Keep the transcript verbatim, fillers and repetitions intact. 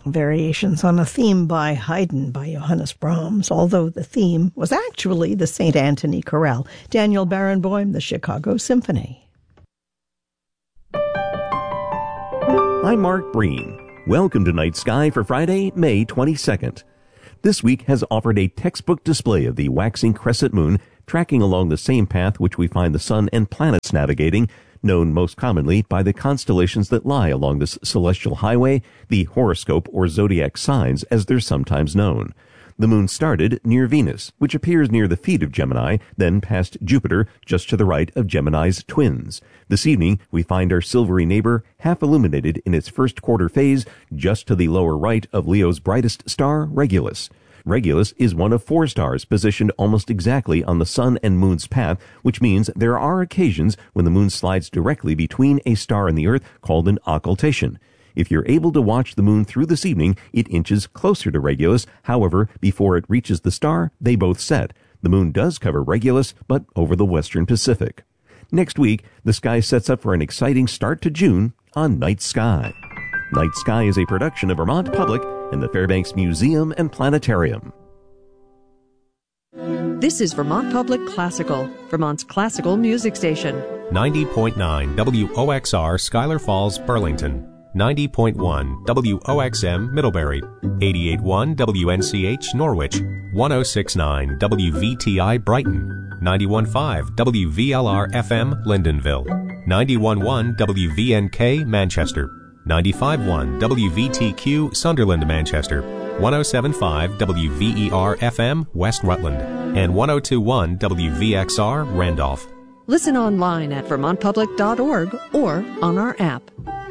Variations on a theme by Haydn by Johannes Brahms, although the theme was actually the Saint Anthony Chorale. Daniel Barenboim, the Chicago Symphony. I'm Mark Breen. Welcome to Night Sky for Friday, May twenty-second. This week has offered a textbook display of the waxing crescent moon, tracking along the same path which we find the sun and planets navigating, known most commonly by the constellations that lie along this celestial highway, the horoscope or zodiac signs as they're sometimes known. The moon started near Venus, which appears near the feet of Gemini, then past Jupiter, just to the right of Gemini's twins. This evening, we find our silvery neighbor half illuminated in its first quarter phase, just to the lower right of Leo's brightest star, Regulus. Regulus is one of four stars positioned almost exactly on the sun and moon's path, which means there are occasions when the moon slides directly between a star and the earth, called an occultation. If you're able to watch the moon through this evening, it inches closer to Regulus. However, before it reaches the star, they both set. The moon does cover Regulus, but over the western Pacific. Next week, the sky sets up for an exciting start to June on Night Sky. Night Sky is a production of Vermont Public and the Fairbanks Museum and Planetarium. This is Vermont Public Classical, Vermont's classical music station. ninety point nine W O X R Schuyler Falls, Burlington. ninety point one W O X M Middlebury. eighty-eight point one W N C H Norwich. one oh six point nine W V T I Brighton. ninety-one point five W V L R F M Lyndonville. ninety-one point one W V N K Manchester. ninety-five point one W V T Q Sunderland, Manchester, one oh seven point five W V E R F M West Rutland, and one oh two point one W V X R Randolph. Listen online at vermont public dot org or on our app.